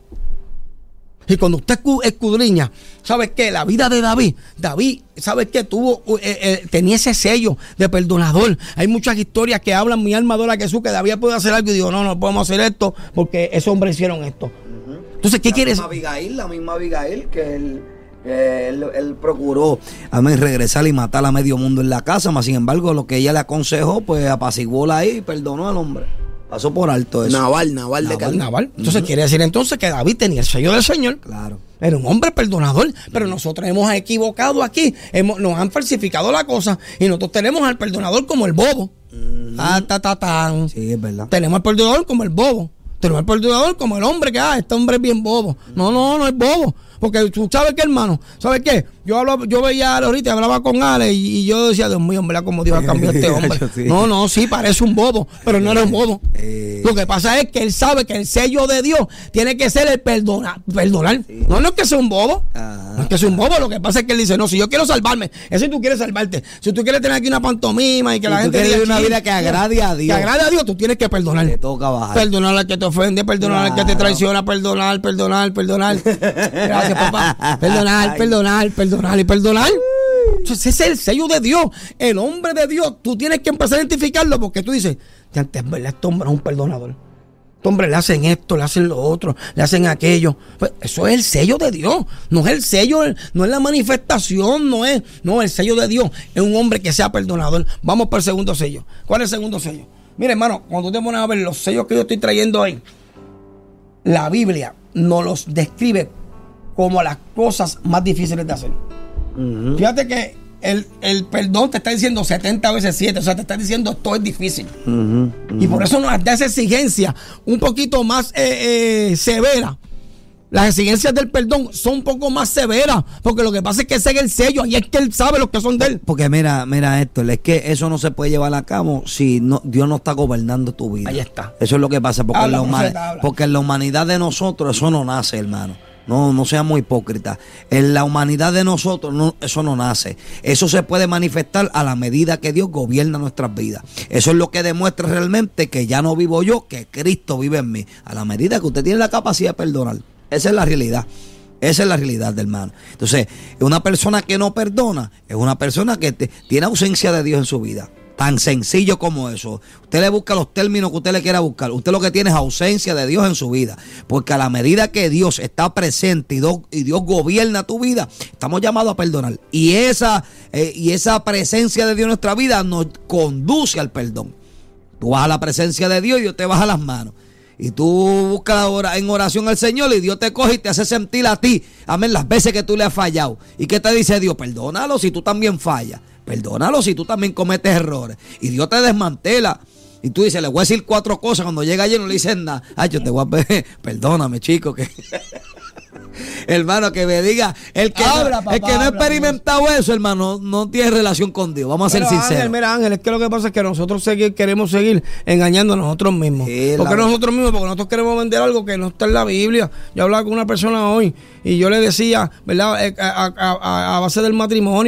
Y cuando usted escudriña, ¿sabe qué? La vida de David, David, ¿sabe qué? Tuvo, eh, eh, tenía ese sello de perdonador. Hay muchas historias que hablan, mi alma adora a Jesús, que David puede hacer algo y digo, no, no podemos hacer esto porque esos hombres hicieron esto. Uh-huh. Entonces, ¿qué quieres? La misma Abigail, la misma Abigail que él... Él, él procuró amén, regresar y matar a medio mundo en la casa, mas sin embargo lo que ella le aconsejó, pues apaciguóla ahí y perdonó al hombre. Pasó por alto eso. Naval, Naval de Naval, Naval. Entonces uh-huh. quiere decir entonces que David tenía el sello del Señor. Claro. Era un hombre perdonador, uh-huh. pero nosotros hemos equivocado aquí, hemos, nos han falsificado la cosa y nosotros tenemos al perdonador como el bobo. Uh-huh. Ah, ta, ta, tan. Sí, es verdad. Tenemos al perdonador como el bobo. Tenemos al perdonador como el hombre que, ah, este hombre es bien bobo. No, no, no es bobo. Porque tú sabes qué, hermano, ¿sabes qué? Yo hablaba, yo veía a Ale ahorita, hablaba con Ale y, y yo decía, Dios mío, ¿verdad? Como Dios ha cambiado a este hombre. Sí. No, no, sí, parece un bobo, pero no era un bobo. Eh. Lo que pasa es que él sabe que el sello de Dios tiene que ser el perdonar. perdonar. Sí. No, no es que sea un bobo. Ah. No es que sea un bobo. Lo que pasa es que él dice, no, si yo quiero salvarme, es si tú quieres salvarte. Si tú quieres tener aquí una pantomima y que si la gente diga vivir una vida que agrade a Dios. Que agrade a Dios, tú tienes que perdonar. Te toca bajar. Perdonar al que te ofende, perdonar claro. al que te traiciona, perdonar, perdonar, perdonar. Gracias, papá. Perdonar, perdonar, perdonar y perdonar. Entonces ese es el sello de Dios. El hombre de Dios, tú tienes que empezar a identificarlo porque tú dices, antes, ¿verdad? Este hombre es un perdonador. Este hombre le hacen esto, le hacen lo otro, le hacen aquello. Pues eso es el sello de Dios. No es el sello, no es la manifestación, no es, no, el sello de Dios es un hombre que sea perdonador. Vamos por el segundo sello. ¿Cuál es el segundo sello? Mira, hermano, cuando tú te pones a ver los sellos que yo estoy trayendo ahí, la Biblia nos los describe como las cosas más difíciles de hacer. Uh-huh. Fíjate que el, el perdón te está diciendo setenta veces siete, o sea, te está diciendo esto es difícil. Uh-huh. Uh-huh. Y por eso nos da esa exigencia un poquito más eh, eh, severa. Las exigencias del perdón son un poco más severas, porque lo que pasa es que ese es el sello, y es que él sabe los que son de él. Porque mira, mira esto, es que eso no se puede llevar a cabo si no, Dios no está gobernando tu vida. Ahí está. Eso es lo que pasa, porque, habla, en, la human, porque en la humanidad de nosotros eso no nace, hermano. No, no seamos hipócritas. En la humanidad de nosotros no, eso no nace. Eso se puede manifestar a la medida que Dios gobierna nuestras vidas. Eso es lo que demuestra realmente que ya no vivo yo, que Cristo vive en mí. A la medida que usted tiene la capacidad de perdonar. Esa es la realidad. Esa es la realidad, hermano. Entonces, una persona que no perdona es una persona que te, tiene ausencia de Dios en su vida. Tan sencillo como eso. Usted le busca los términos que usted le quiera buscar. Usted lo que tiene es ausencia de Dios en su vida. Porque a la medida que Dios está presente y Dios, y Dios gobierna tu vida, estamos llamados a perdonar. Y esa, eh, y esa presencia de Dios en nuestra vida nos conduce al perdón. Tú vas a la presencia de Dios y Dios te baja las manos. Y tú buscas en oración al Señor y Dios te coge y te hace sentir a ti, amén, las veces que tú le has fallado. ¿Y qué te dice Dios? Perdónalo si tú también fallas. Perdónalo si tú también cometes errores. Y Dios te desmantela. Y tú dices, le voy a decir cuatro cosas. Cuando llega allí no le dicen nada. Ay, yo te voy a pedir, perdóname, chico. Que hermano, que me diga, el que, habla, no, papá, el que no ha experimentado eso, hermano, no tiene relación con Dios. Vamos a ser sinceros. Ángel, mira, Ángel, es que lo que pasa es que nosotros seguir, queremos seguir engañando a nosotros mismos. Sí, porque la... nosotros mismos, porque nosotros queremos vender algo que no está en la Biblia. Yo hablaba con una persona hoy y yo le decía, ¿verdad? A, a, a, a base del matrimonio.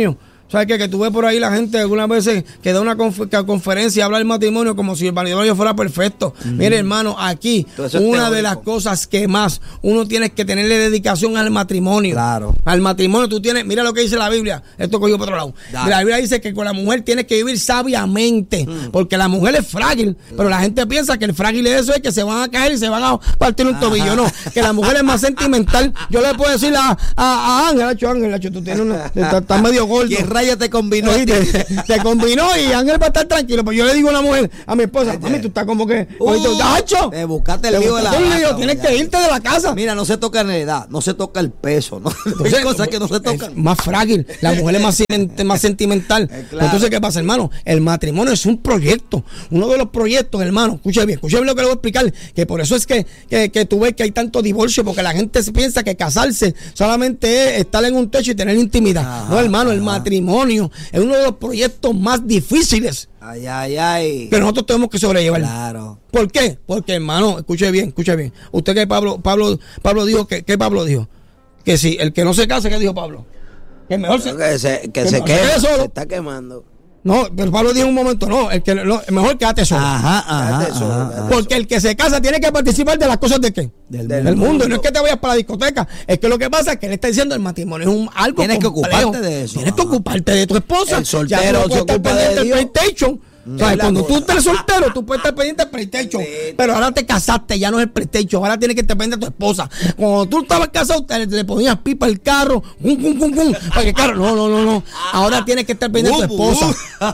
¿Sabes qué? Que tú ves por ahí la gente algunas veces que da una conf- conferencia y habla del matrimonio como si el matrimonio fuera perfecto. Uh-huh. Mire, hermano, aquí una de las cosas que más uno tiene que tenerle dedicación al matrimonio. Claro. Al matrimonio tú tienes, mira lo que dice la Biblia. Esto cogió por otro lado. Dale. La Biblia dice que con la mujer tienes que vivir sabiamente, uh-huh. porque la mujer es frágil, claro. pero la gente piensa que el frágil de eso es que se van a caer y se van a partir un Ajá. tobillo. No, que la mujer es más sentimental. Yo le puedo decir a, a, a Ángel, Ángel, Ángel, tú tienes una, estás medio gordo. Raya te combinó. Sí, te, te combinó y Ángel va a estar tranquilo. Pues yo le digo a una mujer, a mi esposa, mami, tú estás como que. Uh, te buscaste el lío de la lío, tienes que irte de la casa. Mira, no se toca en la edad, no se toca el peso, ¿no? Entonces, hay cosas que no se tocan. Es más frágil, la mujer es más, más sentimental. Claro. Entonces, ¿qué pasa, hermano? El matrimonio es un proyecto. Uno de los proyectos, hermano, escucha bien, escucha bien lo que le voy a explicar. Que por eso es que, que, que tú ves que hay tanto divorcio, porque la gente piensa que casarse solamente es estar en un techo y tener intimidad. Ajá, no, hermano, ajá. el matrimonio es uno de los proyectos más difíciles ay, ay, ay. que nosotros tenemos que sobrellevar. Claro. ¿Por qué? Porque, hermano, escuche bien, escuche bien. Usted que Pablo, Pablo, Pablo dijo que, ¿qué Pablo dijo? Que si el que no se case, ¿qué dijo Pablo? Que mejor se, que se, que que se, no, quede, se quede solo. Se está quemando. No, pero Pablo dijo un momento, no, el que no, mejor quédate solo. Ajá, ajá, quédate solo, ajá, quédate porque solo. el que se casa tiene que participar de las cosas de qué? Del, del, del mundo. mundo. Y no es que te vayas para la discoteca, es que lo que pasa es que él está diciendo el matrimonio es un algo Tienes que complejo. ocuparte de eso. Tienes Ajá. que ocuparte de tu esposa. El soltero ya no se estar ocupa pendiente de del Dios. PlayStation. O sea, Es la cuando cosa. tú estés soltero, tú puedes estar pendiente del PlayStation. Sí. Pero ahora te casaste, ya no es el PlayStation. Ahora tienes que estar pendiente de tu esposa. Cuando tú estabas casado, te, le ponías pipa al carro. Cum, cum, cum, cum, porque claro, no, no, no, no. Ahora tienes que estar pendiente de tu esposa.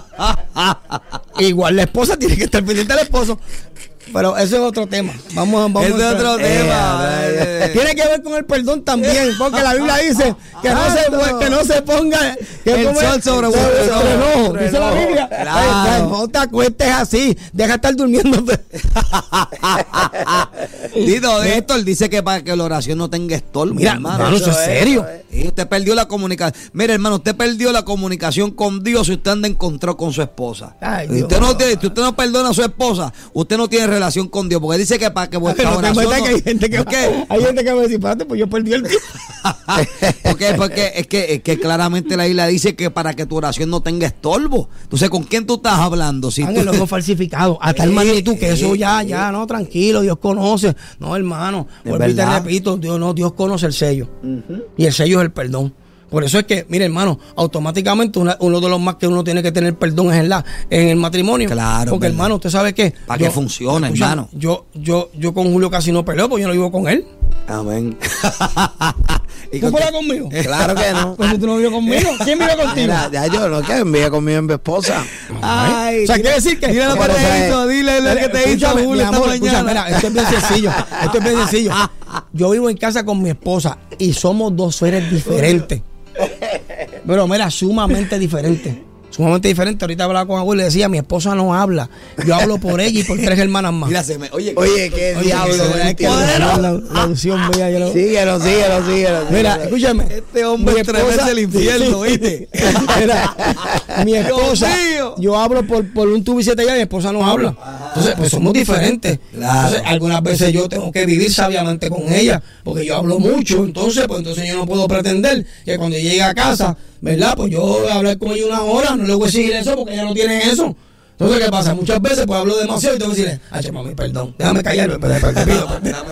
Igual la esposa tiene que estar pendiente del esposo. Pero eso es otro tema. Vamos, vamos. Ese es otro eh, tema. Eh, tiene que ver con el perdón también, porque la Biblia dice que no se, que no se ponga que el sol sobre un enojo. Dice la Biblia. Claro. No te acuestes así, deja de estar durmiendo. Dito, Héctor dice que para que la oración no tenga estorbo. Mira, hermano, eso, eso es serio. Y usted perdió la comunicación. Mire, hermano, usted perdió la comunicación con Dios si usted anda encontró con su esposa. Ay, si, usted no tiene, si usted no perdona a su esposa, usted no tiene relación con Dios, porque dice que para que vuestra Pero oración no, no, que hay gente que ¿qué? hay gente que me dice, espérate, pues yo perdí el tiempo. porque, porque es que, es que claramente la Biblia dice que para que tu oración no tenga estorbo. Entonces, ¿con quién tú estás hablando? Si Ángel, tú... lo hemos falsificado a tal magnitud que eso ya, ya, no, tranquilo, Dios conoce. No, hermano, vuelvo y te repito, Dios no, Dios conoce el sello. Uh-huh. Y el sello es el perdón. Por eso es que, mire, hermano, automáticamente una, uno de los más que uno tiene que tener perdón es en la en el matrimonio. Claro. Porque, verdad. hermano, usted sabe que para que funcione, escucha, hermano. Yo, yo, yo con Julio casi no peleo, porque yo no vivo con él. Amén. ¿Y ¿Tú fueras conmigo? Claro que no. Pues tú no vives conmigo. ¿Quién vive contigo? Mira, ya yo no que vive conmigo en mi esposa. Ay, o sea, quiere decir que dile lo que te hizo, dile lo que te hizo Julio esta mañana. Mira, esto es bien sencillo. Esto es bien sencillo. Yo vivo en casa con mi esposa y somos dos seres diferentes. Pero mira, sumamente diferente. Sumamente diferente. Ahorita hablaba con abuelo y le decía, mi esposa no habla. Yo hablo por ella y por tres hermanas más. Mira, se me, oye, oye, qué oye, diablo. Es que la, la, la unción mía. Yo lo... Síguelo, síguelo, síguelo. Mira, escúchame. Este hombre estremece el infierno, ¿viste? Mira, mi esposa, yo hablo por, por un tubo y siete ya, mi esposa no habla. Entonces, pues somos diferentes. Claro. Entonces, algunas veces yo tengo que vivir sabiamente con ella, porque yo hablo mucho. Entonces, pues entonces yo no puedo pretender que cuando llegue a casa, ¿verdad? Pues yo voy a hablar con ella una hora, no le voy a decir eso porque ella no tiene eso. Entonces, ¿qué pasa? Muchas veces pues hablo demasiado y tengo que decirle, ay, mami, perdón, déjame callarme, te pido.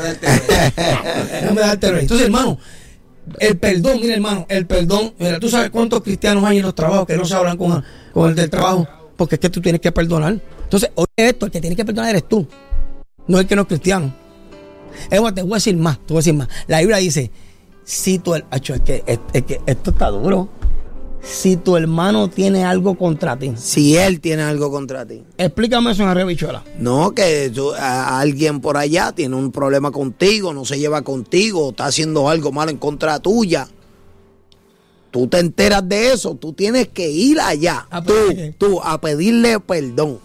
Déjame darte rey. Entonces, hermano, el perdón, mira, hermano, el perdón, mira, tú sabes cuántos cristianos hay en los trabajos que no se hablan con, con el del trabajo, porque es que tú tienes que perdonar. Entonces, oye esto, el que tienes que perdonar eres tú, no el que no es cristiano. Es más, te voy a decir más, te voy a decir más. La Biblia dice, si tu, acho, es que, es, es que esto está duro. Si tu hermano tiene algo contra ti. Si él tiene algo contra ti. Explícame eso en Arre Bichuela. No, que tú, a, alguien por allá tiene un problema contigo, no se lleva contigo, está haciendo algo malo en contra tuya. Tú te enteras de eso, tú tienes que ir allá, ¿A tú, qué? tú, a pedirle perdón.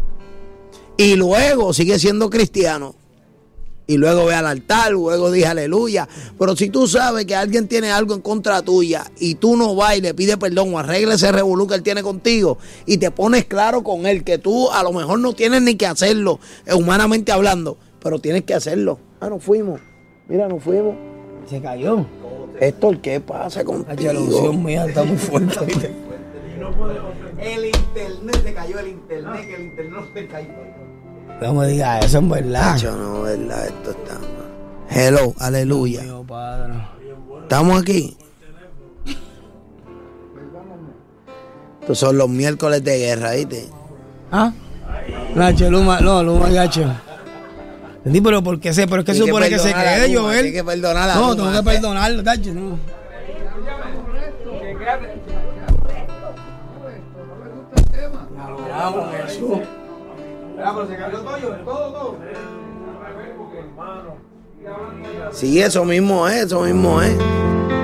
Y luego sigue siendo cristiano. Y luego ve al altar, luego dice aleluya. Pero si tú sabes que alguien tiene algo en contra tuya y tú no vas y le pides perdón o arregla ese revolú que él tiene contigo y te pones claro con él que tú a lo mejor no tienes ni que hacerlo, eh, humanamente hablando, pero tienes que hacerlo. Ah, nos fuimos. Mira, nos fuimos. Se cayó. Héctor, ¿qué pasa contigo? La ilusión mía está muy fuerte. El internet, se cayó el internet, que el internet no se cayó. No me digas eso, en verdad. Yo no, verdad, esto está mal. Hello, aleluya. Dios mío, Padre. ¿Estamos aquí? Estos son los miércoles de guerra, ¿viste? ¿Ah? Nacho, Luma, no, Luma Gacho. Entendí, pero ¿por qué se? Pero es que Hay que supone que se perdonar a quede, Luma, Joel. hay que perdonar a No, Luma. tengo que perdonarlo, Tacho, no. Vamos, Jesús. Pero se cayó todo, Joel, todo, todo. Sí, eso mismo es, eso mismo es.